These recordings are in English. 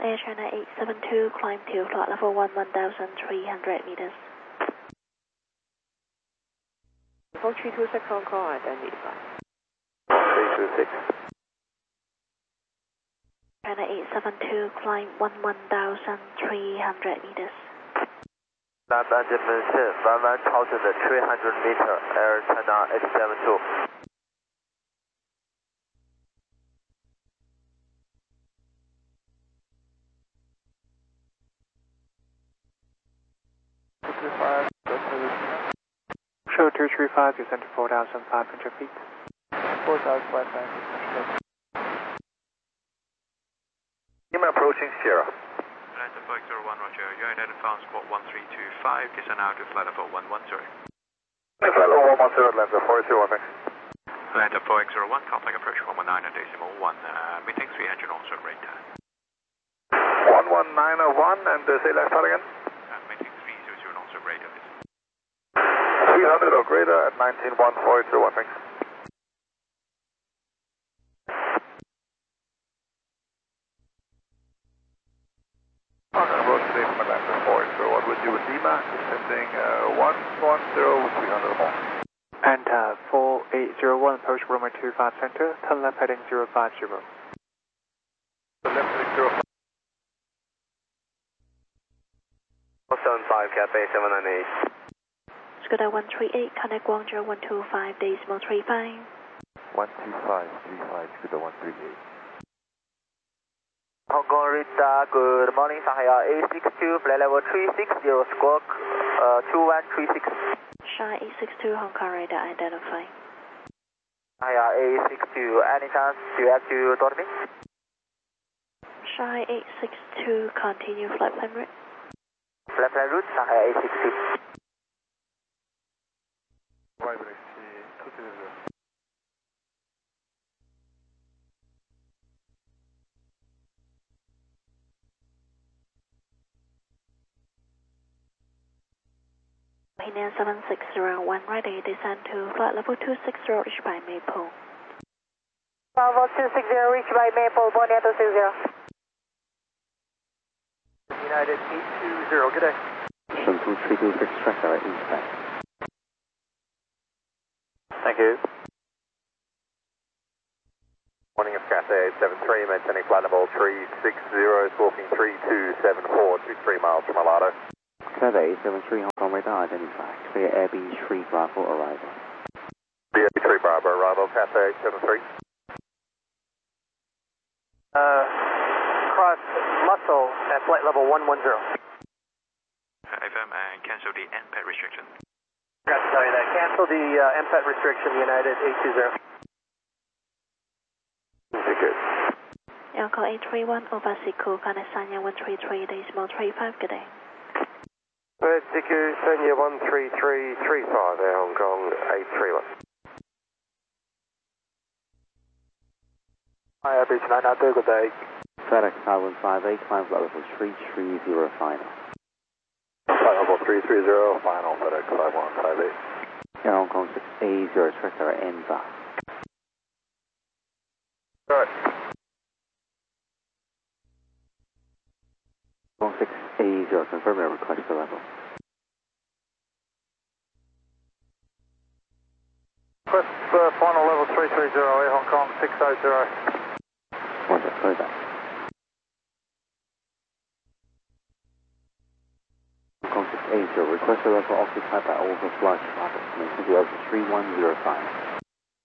Air China 872, climb to flight level 1,300 meters. 326 Hong Kong, identify. 326. China 872, climb 1,300 meters. 南半界门线弯弯朝着的300 meter, Air China 872. Show 235, descend to 4,500 feet. 4,500. Team approaching Sierra. Atlanta 401, Roger. United found squad 1325, descend now to flight level 110. Flight level 110, Atlanta 401, thanks. Atlanta 401, contact approach 119.1, meeting 300 onset rate. 11901, and say last part again. Meeting 300 onset rate. 300 or greater at 191401, thanks. Road today from Atlanta 401 with you with Lima, descending 110 with 300 more. And 4801, approach runway 25 center, turn left heading 050. Left heading 050. 175, Cathay 798. Scuda 138, connect Guangzhou 125, decimal 35. 12535, Scuda 138. Hong Kong Rita, good morning, Shanghai A62, flight level 360, squawk 2136. Shanghai 862, Hong Kong radar identify. Shanghai A62, any chance you have to talk to me? Shanghai 862, continue flight plan route. Flight plan route, Shanghai A62. Hainan 7601, ready, descend to flight level 260, reach by Maple. Level 260, reach by Maple, Bonito 60. United 820, good day. Shenzhou 326 tracker eastbound. Thank you. Morning of Cathay 873, maintaining flight level 360, squawking 3274 to 3 miles from Alado. Cathay 873 Hong Kong radar identified. Clear AB3 Bravo arrival. AB3 Bravo arrival, Cathay 873. Cross Muscle at flight level 110. FM and cancel the NPAD restriction. Forgot to tell you that. Cancel the MPET restriction, United 820. Good. Yanko 831, over Siku, Kanesanya 133, decimal 35, good day. Siku, Sanya 13335, Air Hong Kong 831. Hi, Beach 992, good day. FedEx 5158, climb flight level 330 final. Flight level 330, final FedEx 5158. Air Hong Kong 680, tracker inbound. Alright. Hong Kong 680, confirm your request to level. Request final level 330, Air Hong Kong 680. Roger, clear that. Hong Kong 680, request to level occupied by overflight traffic. Maintain the over 3105.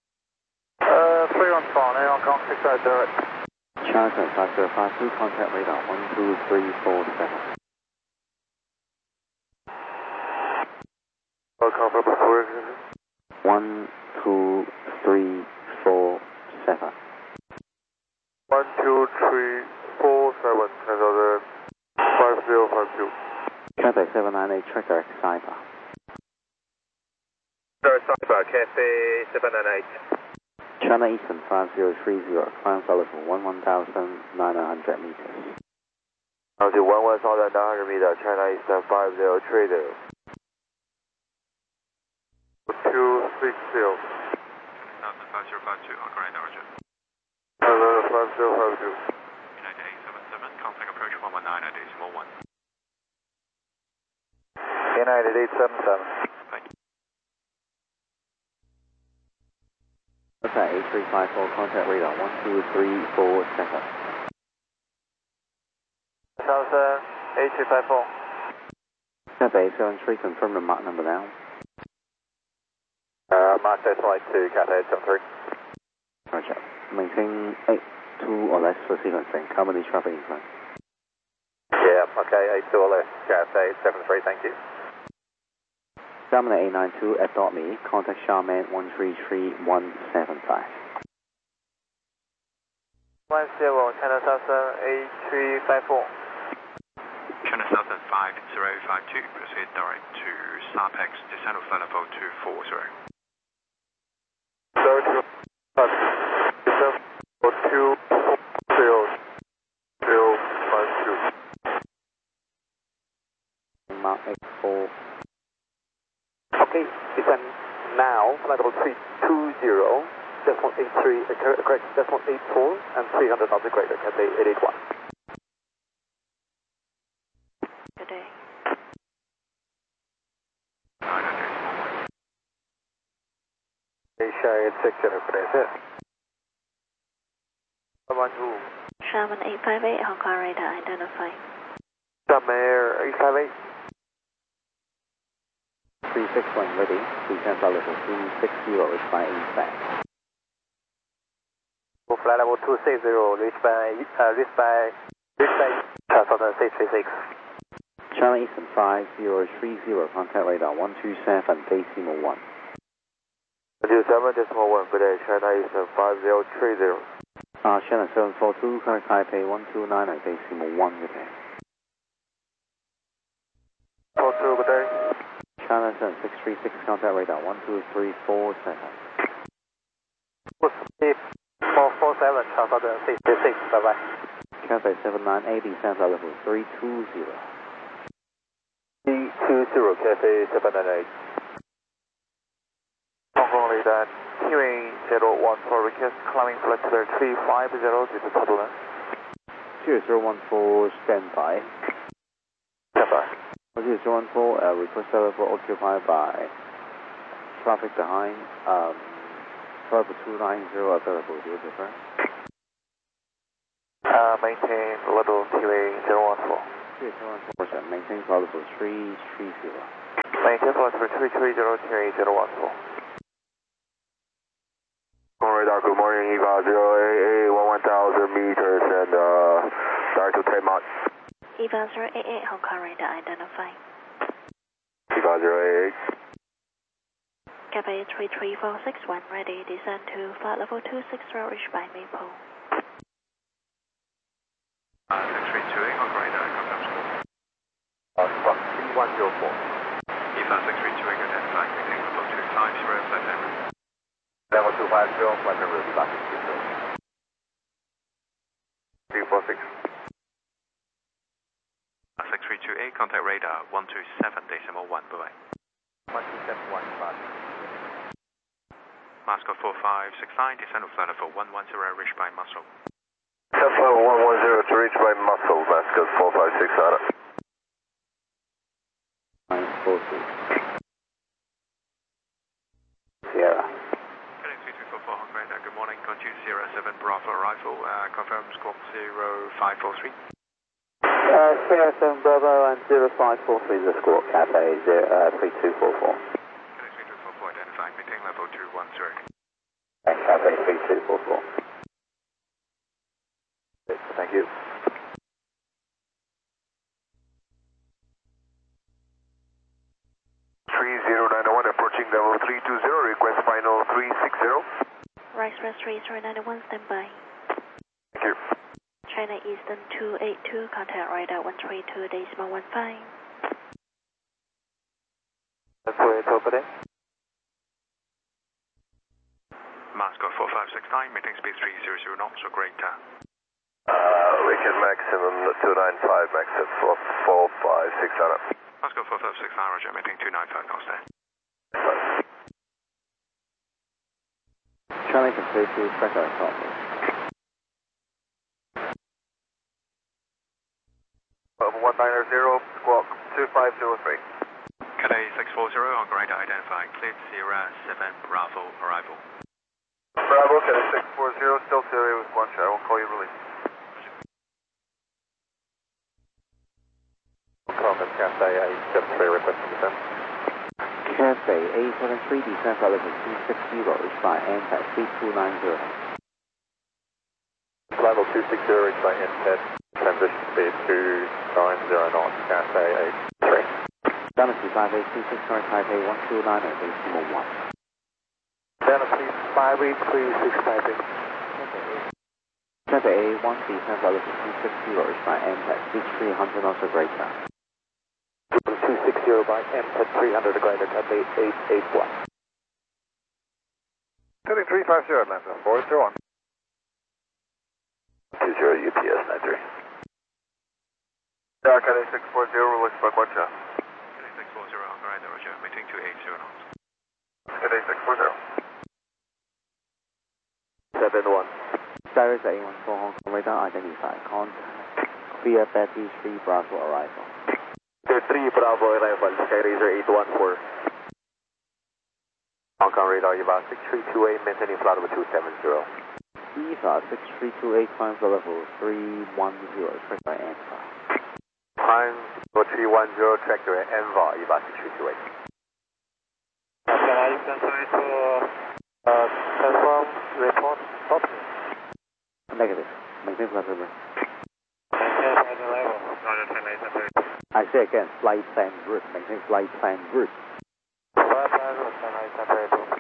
315, Air Hong Kong 680. China 5053, contact radar 12347. Confirm before. 12347. 12347, cancel the 5052. Cathay 798, tracker Cyber. Sir, Cyber, Cathay 798. China Eastern 5030, climb flight level 1,900 meters. Altitude 1,900 meters, China Eastern 5030. 260. 5052, Hong Kong radar, Roger. 5052. United 877, contact approach United 877. Okay, 8354, contact radar 1234 seconds. Southern 8354. Cathay 873, confirm the Mach number now. Mark decimal 82, Cathay 873. Roger. Maintain 82 or less for sequencing. Company traffic incline. Yeah, okay, 82 or less, Cathay 873, thank you. German 892 at .me, contact Charmaine 133175. 10, China Southern 8354. China Southern 5052, proceed direct to SAPEX, descend of flight level 240. Mark 84. Okay, descend now, flight level 320, decimal 83, correct, decimal 84, and 300 knots greater, Cathay 881. Good day. 900. Asia 86, that's it. 112. Sherman 858, Hong Kong radar identified. Summer 858. 361 ready, descend flight level 260, by ASAC. Flight level 260, reach by Southern 636. China Eastern 5030, contact radar 127 decimal 1. 127 decimal 1, good day, China Eastern 5030. Shannon 742, contact Taipei 129 decimal 1, good day. 42, good day. China 7636, contact radar 12347. 447, Southern 636, bye-bye. Cathay 7980, descend flight level 320. 320, Cathay 798. Hong Kong radar, hearing 014, request climbing flight level 350 due to turbulence. 2014, standby. Standby. 2014, request level occupied by traffic behind, flight level 290 available, do you prefer? Maintain level QA 014. 014, maintain flight level 330. Maintain flight level 330, QA 014. Radar, good morning, EVA 088, 1000 meters and start to 10 knots. EVA 088, Hong Kong radar identified. EVA 088. Cathay 33461, ready, descend to flight level 260, reach by Maple. 6328, Hong Kong radar, confirm score. 3104. EVA 6328, identified, maintain level 250, flight level. Level 250, flight level 250. 346. 6328, contact radar 127 decimal 1, bye-bye. 1271, Moscow 4569, descend of flight level 110, reach by Muscle. 110 to reach by Muscle, Moscow 456, Sierra. Heading 3344, Hong Kong radar, good morning, continue Sierra 7 Bravo arrival, confirm squawk 0543. Sierra 7 Bravo and 0543 the squawk, Cathay 3244. Heading 3344, identified, maintain level 210. And Cathay 3244. Thank you. Approaching level 320, request final 360. Rice Express 3091, standby. Thank you. China Eastern 282, contact radar 132 decimal 15. That's where it's over there. Moscow 4569, meeting speed 300 knots or greater. We can maximum 295, max at 45600. Moscow 456, Roger, meeting 295 knots there. Charlie can say to pressure on top. 190, squawk 2503. Cathay 640 on radar identifying cleared Sierra 7 Bravo arrival. Bravo, Cathay 640, still Sierra with 1 shot. I will call you release. Coleman, Cathay 873, requesting descent. Cathay 873, descent for level 260, reached by NTAC 3290. Level 260, reached by NTAC, transition speed 290 knots, Cathay 83. Galaxy 5836, current Taipei 129 at decimal 1. Galaxy 5836 Taipei. Cathay A1, descent for level 260, reached by NTAC 300 knots or greater. 260 by MPET 300 or greater, Cathay 881. Heading 350, Atlanta, 401. 20 UPS 93. Cathay 640, release by 1 shot. Cathay 640 on radar, roger, meeting 280 knots. Cathay 640. 71. Cyrus A14 Hong Kong radar identified. Contact via Betty 3 Bravo arrival. 3 Bravo arrival, Skyracer 814. Hong Kong radar, EVA 6328, maintaining flight level 270. EVA 6328, climb for level 310, tracked by ENVA. Climb level 310, track to ENVA, EVA 6328. Can I translate to confirm report stop? Negative. Maintain flight level. Maintain flight level. Roger, 10 I say again, flight plan route. Maintain flight plan route. Flight plan route, 10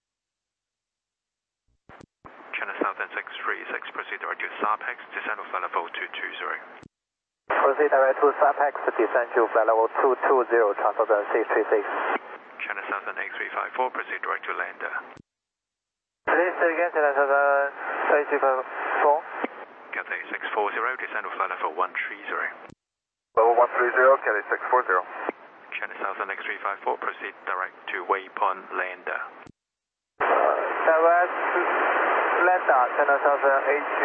China Southern 636, proceed direct to SARPEX, descend of flight level 220. Proceed direct to SARPEX, descend to flight level 220, China Southern 636. China Southern 8354, proceed direct to lander. Please say again, China Southern 8354. Cathay 640, descend of flight level 130. Level 130, Cathay 640. China Southern X354, proceed direct to Waypoint lander. Direct lander, China Southern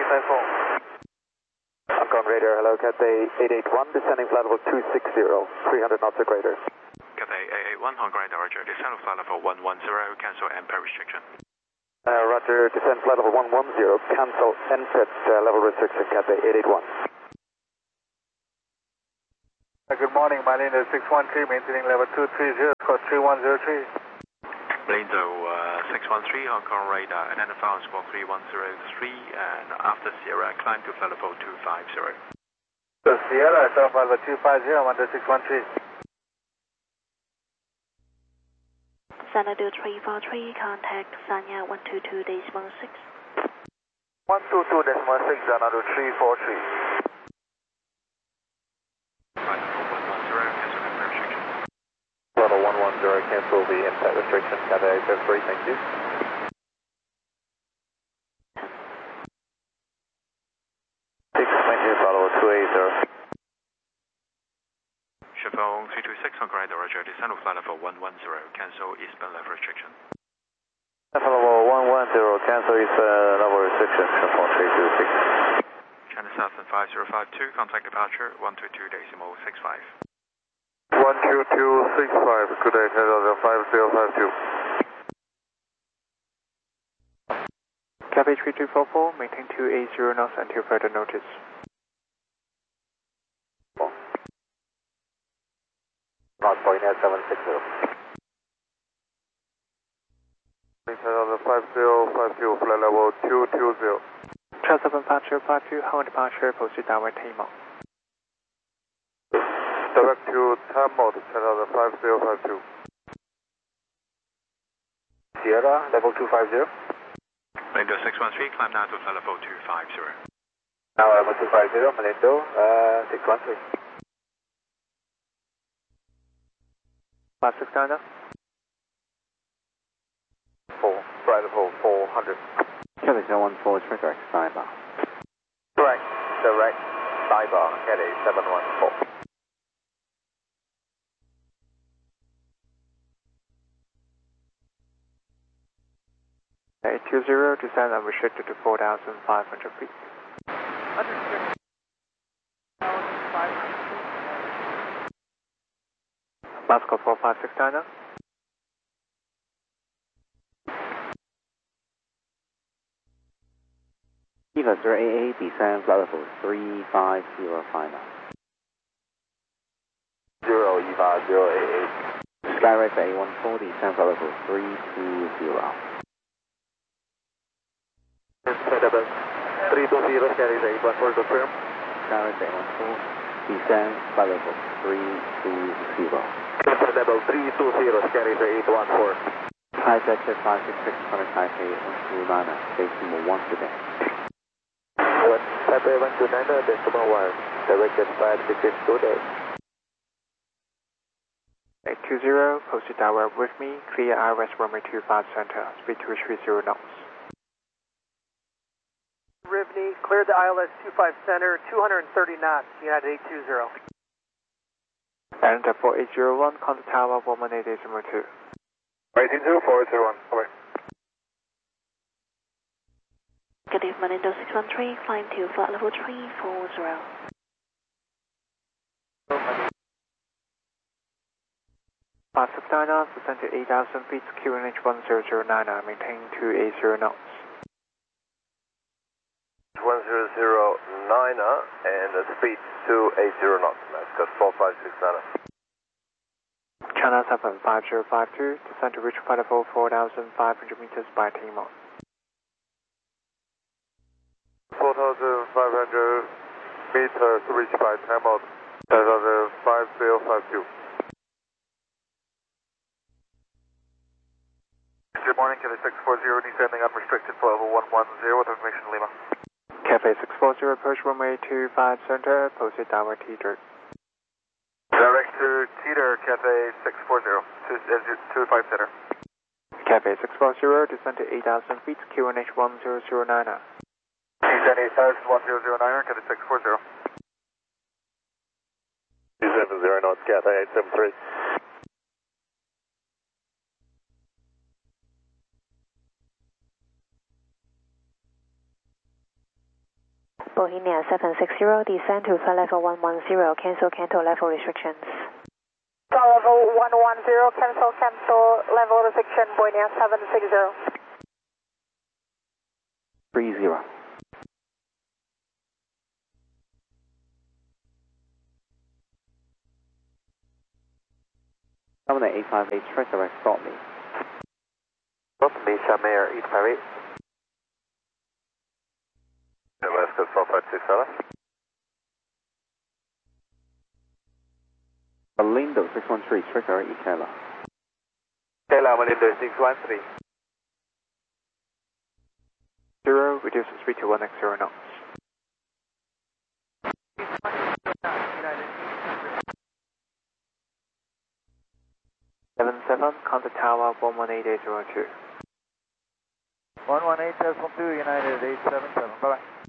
8354. Hong Kong radar, hello, Cathay 881, descending flight level 260, 300 knots or greater. Cathay 881, Hong Kong radar, roger, descend of flight level 110, cancel MPET restriction. Roger, descend flight level 110, cancel NPET level restriction, Cathay 881. Good morning, my name is 613, maintaining level 230, squad 3103. Lindo 613, Hong Kong radar, identify on squawk 3103, and after Sierra, climb to flight level 250. So Sierra, so level 250, I'm under 613. Xanadu 343, contact Sanya 122.6. 122.6, Xanadu 343. Flight level 110, cancel MPET restriction. Level 110, cancel the impact restriction, Cathay 853, thank you. Maintain flight level 280. Chiffon 326, Hong Kong radar, roger, descend of flight level 110, cancel eastbound level restriction. Flight level 110, cancel eastbound level restriction, Chiffon 326. China Southern 5052, contact departure 122.65. 12265, good day, China 5052. Cathay 3244, maintain 280 knots until further notice. Not point at 760. China 5052, flight level 220. China 752, 52, Hong departure, proceed downward Tamil. Direct to Tamil, China 5052. Sierra, level 250. Lindo 613, climb now to flight level 250. Now level 250, Malindo, 613. 569 now. 4, level 400. Cathay 714, trigger Cyber. Direct, Cyber, Cathay 714. 820, descend and restricted to 4,500 feet. Moscow 456 China. Eva 088, descend flight level 350 now. 0 Eva 088. Skyracer A14, descend flight level 320. 320, Skyracer 814, confirm. Skyracer A14, descend flight level 320. Descend level 320, Skyracer 814. Hi, Jet 566, contact Taipei 129, station 1 today. Taipei 129, decimal 1, directed 566 today. 820, posted tower with me, clear ILS runway 25 center, speed 230 knots. Rivney, cleared the ILS 25 center, 230 knots, United 820. And 4801, contact tower 118.2. 180401, over. Good evening, Indo 613, flying to flight level 340. China, descend to 8,000 feet, QNH 1009, maintain 280 knots. 1009 and speed 280 knots, Alaska 4569. China 75052, descend to reach flight level 4,500 meters by Timon. 4,500 meters reached by Timon, 5052. Good morning, Cathay 640, descending unrestricted flight level 110 with information Lima. Cathay 640, approach runway 25 center, posted tower Teeter. Direct to Teeter, Cathay 640, 25 center. Cathay 640, descend to 8,000 feet, QNH 1009. Descend 8,000, 1009, Cathay 640. 270 knots, Cathay 873. Bohemia 760, descend to flight level 110, cancel level restrictions. Level 110, cancel level restriction, Bohemia 760. 30. Coming at 858, track direct, stop me. Stop me, Shamir 858. Alaska 4567. Malindo 613, track direct, Ikela. Kela, Malindo 613. 0, reduce speed to 1x0 knots. 77, contact tower 118.02. 118.2, United 877, bye-bye.